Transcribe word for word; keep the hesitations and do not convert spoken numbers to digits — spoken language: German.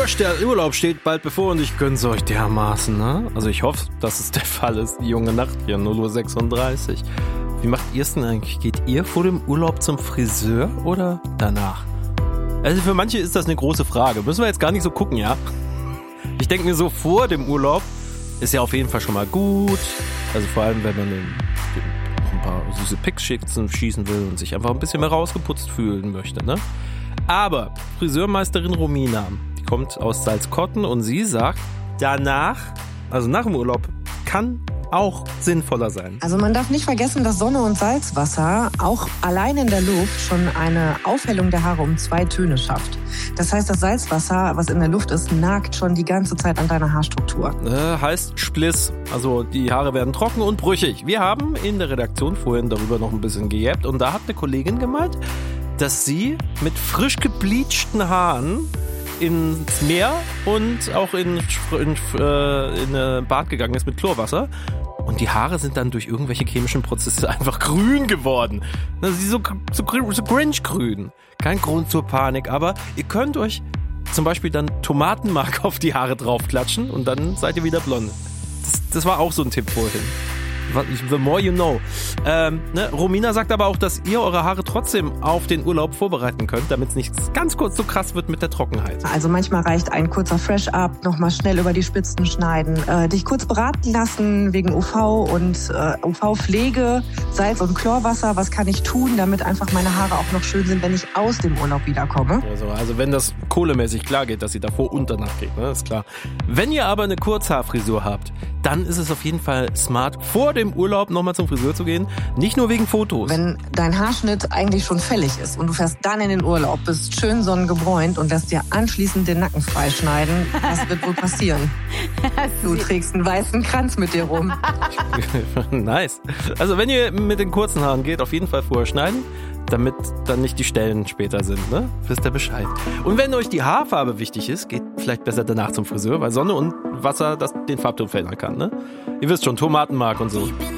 wurscht, der Urlaub steht bald bevor und ich gönn's euch dermaßen, ne? Also ich hoffe, dass es der Fall ist, die junge Nacht hier, null Uhr sechsunddreißig. Wie macht ihr es denn eigentlich? Geht ihr vor dem Urlaub zum Friseur oder danach? Also für manche ist das eine große Frage. Müssen wir jetzt gar nicht so gucken, ja? Ich denke mir so, vor dem Urlaub ist ja auf jeden Fall schon mal gut. Also vor allem, wenn man den, den, ein paar süße Pics schießen will und sich einfach ein bisschen mehr rausgeputzt fühlen möchte, ne? Aber Friseurmeisterin Romina, die kommt aus Salzkotten und sie sagt, danach, also nach dem Urlaub, kann auch sinnvoller sein. Also man darf nicht vergessen, dass Sonne und Salzwasser auch allein in der Luft schon eine Aufhellung der Haare um zwei Töne schafft. Das heißt, das Salzwasser, was in der Luft ist, nagt schon die ganze Zeit an deiner Haarstruktur. Äh, heißt Spliss, also die Haare werden trocken und brüchig. Wir haben in der Redaktion vorhin darüber noch ein bisschen gejappt und da hat eine Kollegin gemeint, dass sie mit frisch gebleachten Haaren ins Meer und auch in, in, äh, in ein Bad gegangen ist mit Chlorwasser. Und die Haare sind dann durch irgendwelche chemischen Prozesse einfach grün geworden. Also so, so, so Grinch-grün. Kein Grund zur Panik, aber ihr könnt euch zum Beispiel dann Tomatenmark auf die Haare draufklatschen und dann seid ihr wieder blond. Das, das war auch so ein Tipp vorhin. The more you know. Ähm, ne? Romina sagt aber auch, dass ihr eure Haare trotzdem auf den Urlaub vorbereiten könnt, damit es nicht ganz kurz so krass wird mit der Trockenheit. Also manchmal reicht ein kurzer Fresh-Up, nochmal schnell über die Spitzen schneiden, äh, dich kurz beraten lassen wegen U V und äh, U V-Pflege, Salz- und Chlorwasser. Was kann ich tun, damit einfach meine Haare auch noch schön sind, wenn ich aus dem Urlaub wiederkomme? Also, also wenn das kohlemäßig klar geht, dass sie davor und danach geht, ne? Ist klar. Wenn ihr aber eine Kurzhaarfrisur habt, dann ist es auf jeden Fall smart, vor dem Urlaub nochmal zum Friseur zu gehen. Nicht nur wegen Fotos. Wenn dein Haarschnitt eigentlich schon fällig ist und du fährst dann in den Urlaub, bist schön sonnengebräunt und lässt dir anschließend den Nacken freischneiden, was wird wohl passieren? Du trägst einen weißen Kranz mit dir rum. Nice. Also wenn ihr mit den kurzen Haaren geht, auf jeden Fall vorher schneiden, damit dann nicht die Stellen später sind, ne? Wisst ihr Bescheid. Und wenn euch die Haarfarbe wichtig ist, geht vielleicht besser danach zum Friseur, weil Sonne und Wasser das den Farbton verändern kann, ne? Ihr wisst schon, Tomatenmark und so.